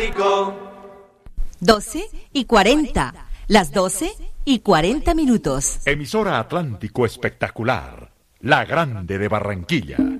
Atlántico. 12:40. Las 12:40 minutos. Emisora Atlántico Espectacular, la grande de Barranquilla.